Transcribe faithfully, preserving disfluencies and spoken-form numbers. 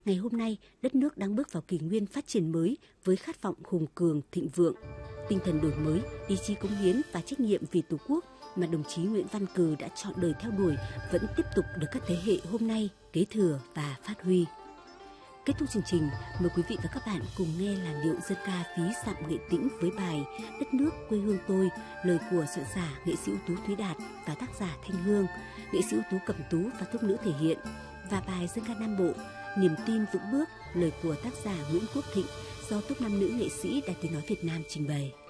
Ngày hôm nay, đất nước đang bước vào kỷ nguyên phát triển mới với khát vọng hùng cường, thịnh vượng. Tinh thần đổi mới, ý chí cống hiến và trách nhiệm vì Tổ quốc mà đồng chí Nguyễn Văn Cừ đã chọn đời theo đuổi vẫn tiếp tục được các thế hệ hôm nay kế thừa và phát huy. Kết thúc chương trình, mời quý vị và các bạn cùng nghe làn điệu dân ca ví dặm Nghệ Tĩnh với bài Đất nước quê hương tôi, lời của soạn giả nghệ sĩ ưu tú Thúy Đạt và tác giả Thanh Hương, nghệ sĩ ưu tú Cẩm Tú và Thúc Nữ thể hiện, và bài dân ca Nam Bộ Niềm tin vững bước, lời của tác giả Nguyễn Quốc Thịnh do Tốp Nam Nữ nghệ sĩ Đài Tiếng nói Việt Nam trình bày.